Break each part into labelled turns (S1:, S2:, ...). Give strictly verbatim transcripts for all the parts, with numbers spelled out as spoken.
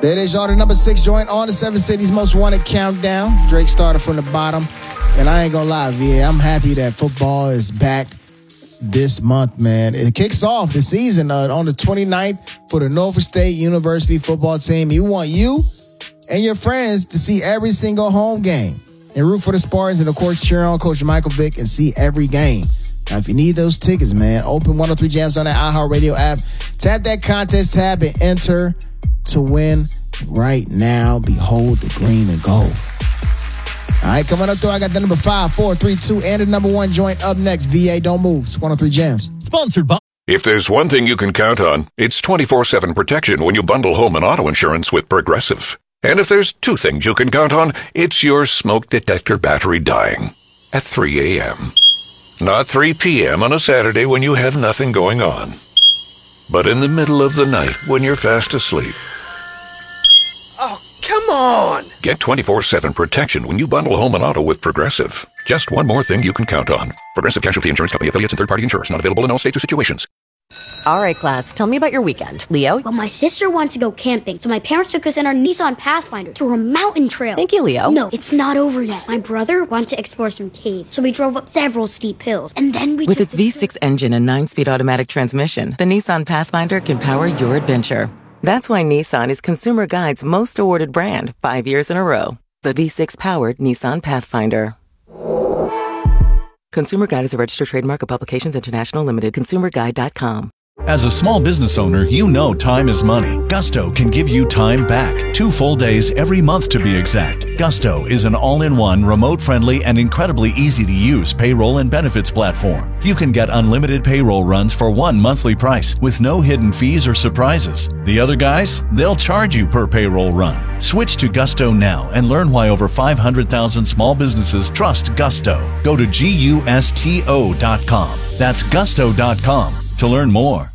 S1: There it is, y'all. The number six joint on the Seven Cities Most Wanted Countdown. Drake started from the bottom. And I ain't gonna lie, V A, I'm happy that football is back this month, man. It kicks off the season uh, on the twenty-ninth for the Norfolk State University football team. We want you and your friends to see every single home game and root for the Spartans and, of course, cheer on Coach Michael Vick and see every game. Now, if you need those tickets, man, open one oh three Jams on that iHeartRadio app. Tap that contest tab and enter to win right now. Behold the green and gold. All right, coming up, though, I got the number five, four, three, two, and the number one joint up next. V A, don't move. It's one oh three Jams.
S2: Sponsored by...
S3: If there's one thing you can count on, it's twenty-four seven protection when you bundle home and auto insurance with Progressive. And if there's two things you can count on, it's your smoke detector battery dying at three a.m. Not three p.m. on a Saturday when you have nothing going on, but in the middle of the night when you're fast asleep.
S4: Oh, come on!
S3: Get twenty-four seven protection when you bundle home and auto with Progressive. Just one more thing you can count on. Progressive Casualty Insurance Company, affiliates, and third-party insurers. Not available in all states or situations.
S5: All right, class. Tell me about your weekend. Leo?
S6: Well, my sister wanted to go camping, so my parents took us in our Nissan Pathfinder through a mountain trail.
S5: Thank you, Leo.
S6: No, it's not over yet. My brother wanted to explore some caves, so we drove up several steep hills, and then we
S7: With
S6: took
S7: its V six engine and nine-speed automatic transmission, the Nissan Pathfinder can power your adventure. That's why Nissan is Consumer Guide's most awarded brand five years in a row. The V six-powered Nissan Pathfinder. Consumer Guide is a registered trademark of Publications International Limited. consumer guide dot com.
S2: As a small business owner, you know time is money. Gusto can give you time back. Two full days every month to be exact. Gusto is an all-in-one, remote-friendly, and incredibly easy-to-use payroll and benefits platform. You can get unlimited payroll runs for one monthly price with no hidden fees or surprises. The other guys, they'll charge you per payroll run. Switch to Gusto now and learn why over five hundred thousand small businesses trust Gusto. Go to gusto dot com. That's gusto dot com to learn more.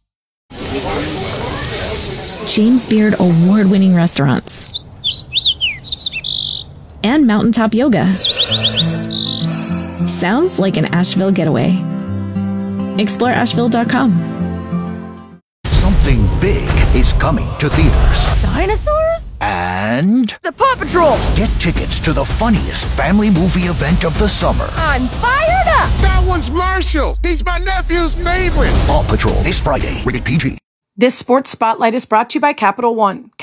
S8: James Beard award-winning restaurants and mountaintop yoga. Sounds like an Asheville getaway. Explore asheville dot com.
S9: Something big is coming to theaters.
S10: Dinosaurs?
S9: And
S10: the Paw Patrol!
S9: Get tickets to the funniest family movie event of the summer.
S10: I'm fired up!
S4: That one's Marshall! He's my nephew's favorite!
S9: Paw Patrol this Friday, rated P G.
S11: This sports spotlight is brought to you by Capital One.